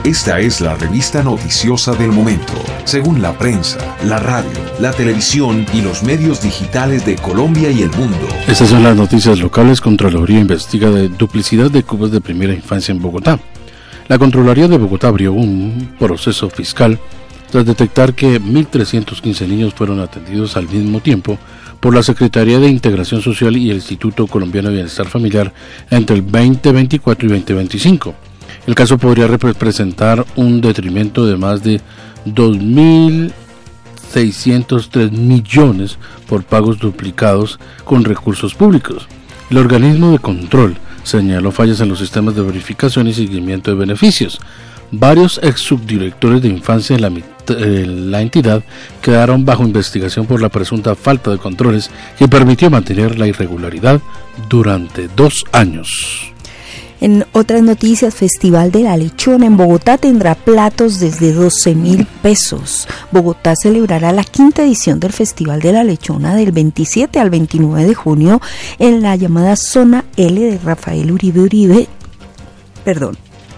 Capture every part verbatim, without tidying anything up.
Esta es la revista noticiosa del momento, según la prensa, la radio, la televisión y los medios digitales de Colombia y el mundo. Estas son las noticias locales. Contraloría investiga de duplicidad de cupos de primera infancia en Bogotá. La Contraloría de Bogotá abrió un proceso fiscal tras detectar que mil trescientos quince niños fueron atendidos al mismo tiempo por la Secretaría de Integración Social y el Instituto Colombiano de Bienestar Familiar entre el veinte veinticuatro y veinte veinticinco. El caso podría representar un detrimento de más de dos mil seiscientos tres millones por pagos duplicados con recursos públicos. El organismo de control señaló fallas en los sistemas de verificación y seguimiento de beneficios. Varios ex subdirectores de infancia en la, en la entidad quedaron bajo investigación por la presunta falta de controles que permitió mantener la irregularidad durante dos años. En otras noticias, Festival de la Lechona en Bogotá tendrá platos desde doce mil pesos. Bogotá celebrará la quinta edición del Festival de la Lechona del veintisiete al veintinueve de junio en la llamada Zona L de Rafael Uribe Uribe. Perdón.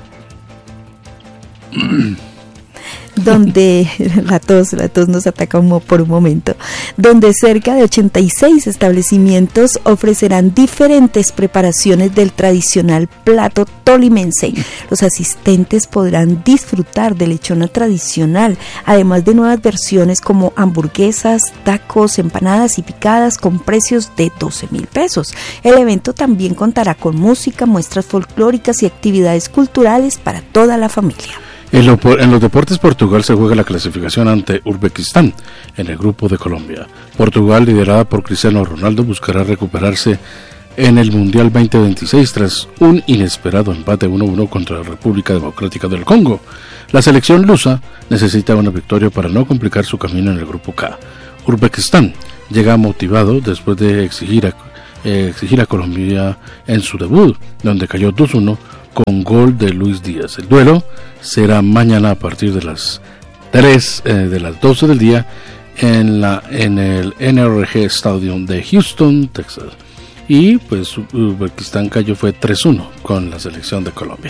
donde la tos, la tos nos ataca un, por un momento, donde cerca de ochenta y seis establecimientos ofrecerán diferentes preparaciones del tradicional plato tolimense. Los asistentes podrán disfrutar de lechona tradicional, además de nuevas versiones como hamburguesas, tacos, empanadas y picadas con precios de doce mil pesos. El evento también contará con música, muestras folclóricas y actividades culturales para toda la familia. En, lo, en los deportes, Portugal se juega la clasificación ante Uzbekistán en el grupo de Colombia. Portugal, liderada por Cristiano Ronaldo, buscará recuperarse en el Mundial veinte veintiséis tras un inesperado empate uno a uno contra la República Democrática del Congo. La selección lusa necesita una victoria para no complicar su camino en el grupo K. Uzbekistán llega motivado después de exigir a, eh, exigir a Colombia en su debut, donde cayó dos a uno con gol de Luis Díaz. El duelo será mañana a partir de las tres eh, de las doce del día en la en el N R G Stadium de Houston, Texas. Y pues Uzbekistán cayó fue tres a uno con la selección de Colombia.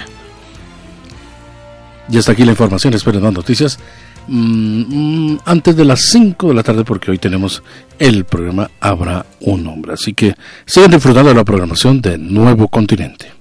Y hasta aquí la información. Esperen más noticias mm, antes de las cinco de la tarde, porque hoy tenemos el programa Habrá un Hombre. Así que sigan disfrutando de la programación de Nuevo Continente.